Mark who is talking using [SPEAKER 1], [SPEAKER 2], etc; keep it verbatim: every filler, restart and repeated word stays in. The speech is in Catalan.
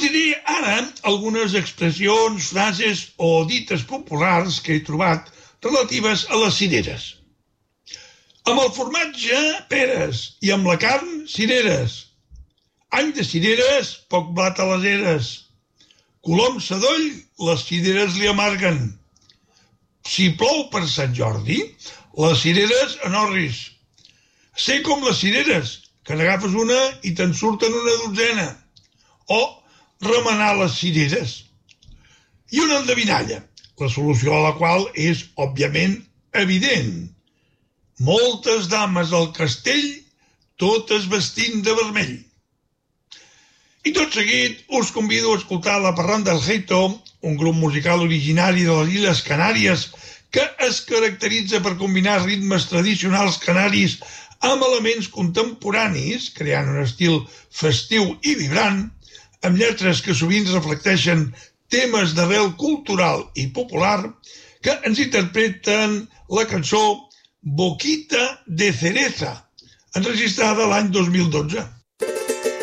[SPEAKER 1] diré ara algunes expressions, frases o dites populars que he trobat relatives a les cireres. Amb el formatge, peres, i amb la carn, cireres. Any de cireres, poc blat a les eres. Colom sadoll, les cireres li amarguen. Si plou per Sant Jordi, les cireres en orris. Sé com les cireres, que n'agafes una i te'n surten una dotzena. O remenar les cireres. I una endevinalla, la solució a la qual és, òbviament, evident. Moltes dames al castell, totes vestint de vermell. I tot seguit us convido a escoltar la Parranda del Geito, un grup musical originari de les Illes Canàries que es caracteritza per combinar ritmes tradicionals canaris amb elements contemporanis, creant un estil festiu i vibrant, amb lletres que sovint reflecteixen temes d'arrel cultural i popular que ens interpreten la cançó Boquita de Cereza, enregistrada l'any dos mil dotze.